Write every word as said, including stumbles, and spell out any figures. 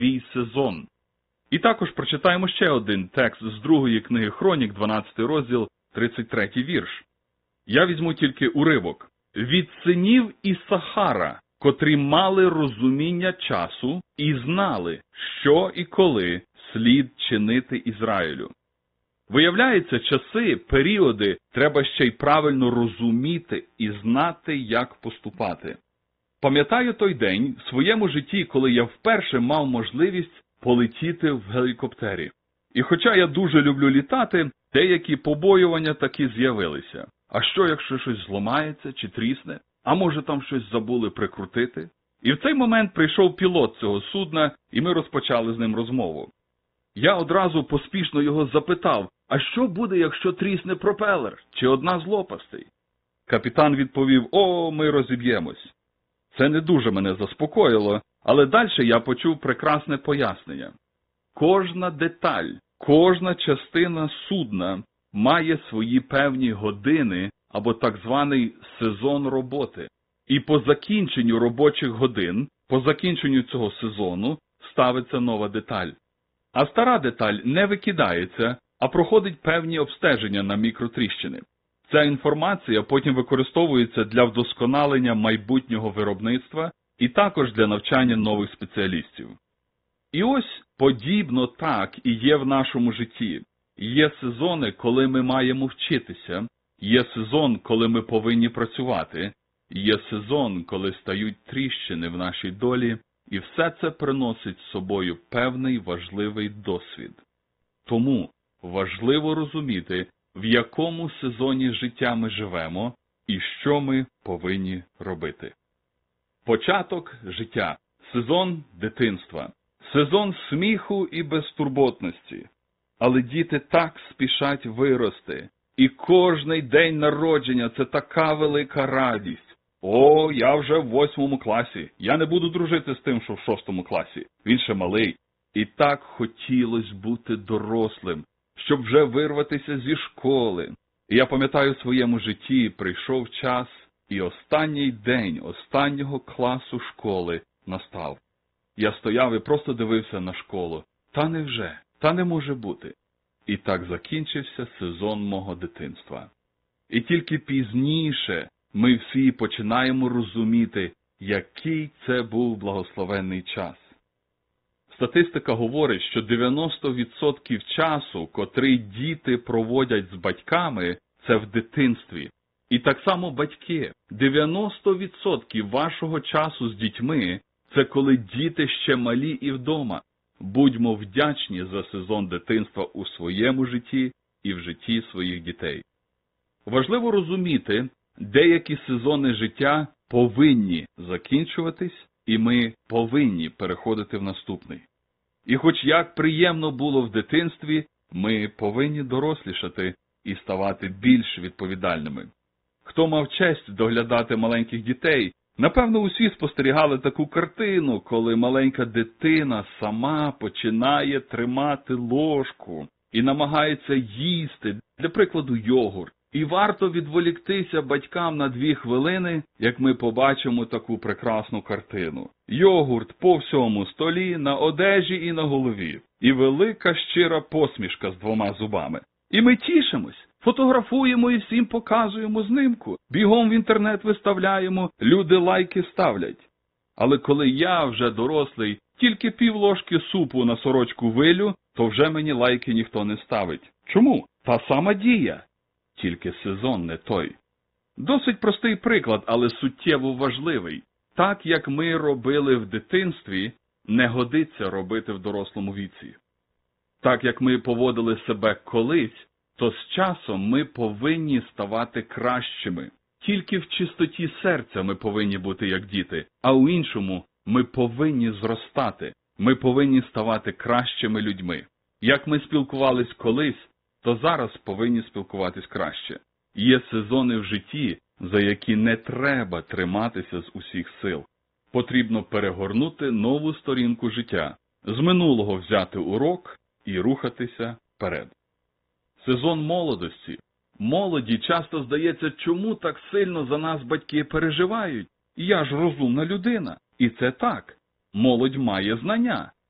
свій сезон. І також прочитаємо ще один текст з другої книги Хронік, дванадцятий розділ, тридцять третій вірш. Я візьму тільки уривок. «Від синів Ісахара, котрі мали розуміння часу і знали, що і коли слід чинити Ізраїлю». Виявляється, часи, періоди треба ще й правильно розуміти і знати, як поступати. Пам'ятаю той день в своєму житті, коли я вперше мав можливість полетіти в гелікоптері. І хоча я дуже люблю літати, деякі побоювання таки з'явилися. А що, якщо щось зламається чи трісне? А може там щось забули прикрутити? І в цей момент прийшов пілот цього судна, і ми розпочали з ним розмову. Я одразу поспішно його запитав, а що буде, якщо трісне пропелер, чи одна з лопастей? Капітан відповів, о, ми розіб'ємось. Це не дуже мене заспокоїло, але далі я почув прекрасне пояснення. Кожна деталь, кожна частина судна має свої певні години або так званий сезон роботи. І по закінченню робочих годин, по закінченню цього сезону, ставиться нова деталь. А стара деталь не викидається, а проходить певні обстеження на мікротріщини. Ця інформація потім використовується для вдосконалення майбутнього виробництва і також для навчання нових спеціалістів. І ось подібно так і є в нашому житті. Є сезони, коли ми маємо вчитися, є сезон, коли ми повинні працювати, є сезон, коли стають тріщини в нашій долі, і все це приносить з собою певний важливий досвід. Тому важливо розуміти, в якому сезоні життя ми живемо і що ми повинні робити. Початок життя, сезон дитинства, сезон сміху і безтурботності. Але діти так спішать вирости, і кожний день народження – це така велика радість. О, я вже в восьмому класі, я не буду дружити з тим, що в шостому класі, він ще малий. І так хотілося бути дорослим, щоб вже вирватися зі школи. І я пам'ятаю, в своєму житті прийшов час, і останній день останнього класу школи настав. Я стояв і просто дивився на школу. Та невже? Та не може бути. І так закінчився сезон мого дитинства. І тільки пізніше ми всі починаємо розуміти, який це був благословенний час. Статистика говорить, що дев'яносто відсотків часу, котрий діти проводять з батьками, це в дитинстві. І так само батьки. дев'яносто відсотків вашого часу з дітьми – це коли діти ще малі і вдома. Будьмо вдячні за сезон дитинства у своєму житті і в житті своїх дітей. Важливо розуміти, деякі сезони життя повинні закінчуватись, і ми повинні переходити в наступний. І хоч як приємно було в дитинстві, ми повинні дорослішати і ставати більш відповідальними. Хто мав честь доглядати маленьких дітей, напевно, усі спостерігали таку картину, коли маленька дитина сама починає тримати ложку і намагається їсти, для прикладу, йогурт. І варто відволіктися батькам на дві хвилини, як ми побачимо таку прекрасну картину. Йогурт по всьому столі, на одежі і на голові. І велика щира посмішка з двома зубами. І ми тішимось, фотографуємо і всім показуємо знимку. Бігом в інтернет виставляємо, люди лайки ставлять. Але коли я вже дорослий, тільки пів ложки супу на сорочку вилю, то вже мені лайки ніхто не ставить. Чому? Та сама дія. Тільки сезон не той. Досить простий приклад, але суттєво важливий. Так, як ми робили в дитинстві, не годиться робити в дорослому віці. Так, як ми поводили себе колись, то з часом ми повинні ставати кращими. Тільки в чистоті серця ми повинні бути як діти, а у іншому ми повинні зростати, ми повинні ставати кращими людьми. Як ми спілкувались колись, то зараз повинні спілкуватись краще. Є сезони в житті, за які не треба триматися з усіх сил. Потрібно перегорнути нову сторінку життя, з минулого взяти урок і рухатися вперед. Сезон молодості. Молоді часто здається, чому так сильно за нас батьки переживають? Я ж розумна людина. І це так. Молодь має знання.